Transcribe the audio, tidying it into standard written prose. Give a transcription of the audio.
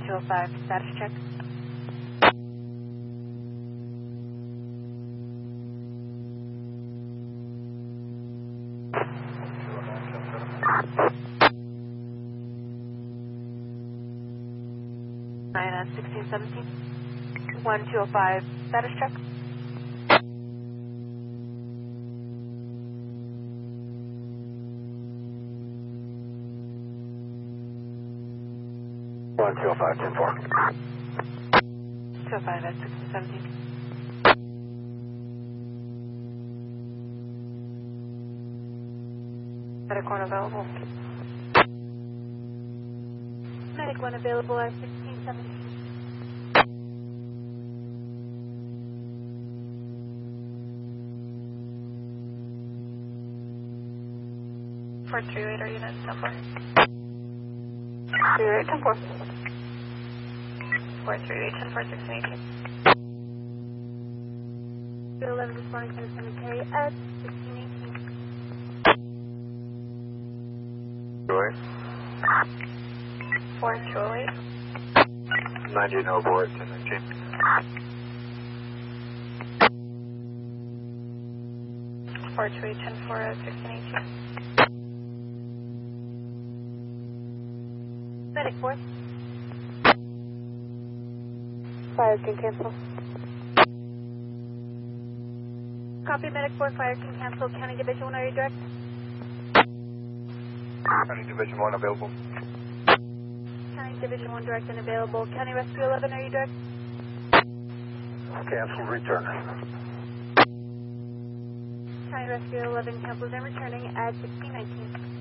1205, status check. Nine at 1617. 1205, status check. One 205, 10-4. 205 at 1617. Medic 1 available. Medic 1 available at 1617. 438, are you in 10-4? 38, 10-4. 438, 10-4, 1618. 211 responding to cemetery at 1618. Joy. 4208. 90 no abort, 1019. 428, 10-4 at 1618. Medic 4. Fire can cancel. Copy, Medic 4, fire can cancel. County Division 1, are you direct? County Division 1 available. County Division 1 direct and available. County Rescue 11, are you direct? Cancel, return. County Rescue 11 cancels and returning at 1619.